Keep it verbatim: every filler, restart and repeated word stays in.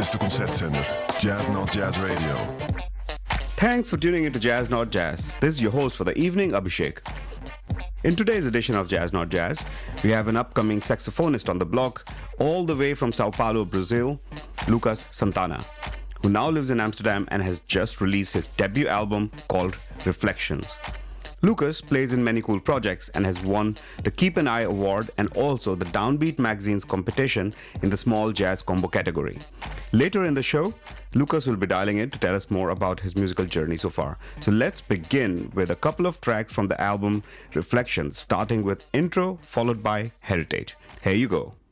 beste concertzender, Jazz Not Jazz Radio. Thanks for tuning into Jazz Not Jazz. This is your host for the evening, Abhishek. In today's edition of Jazz Not Jazz, we have an upcoming saxophonist on the block, all the way from Sao Paulo, Brazil, Lucas Santana, who now lives in Amsterdam and has just released his debut album called Reflections. Lucas plays in many cool projects and has won the Keep an Eye Award and also the Downbeat magazine's competition in the small jazz combo category. Later in the show, Lucas will be dialing in to tell us more about his musical journey so far. So let's begin with a couple of tracks from the album Reflections, starting with Intro followed by Heritage. Here you go.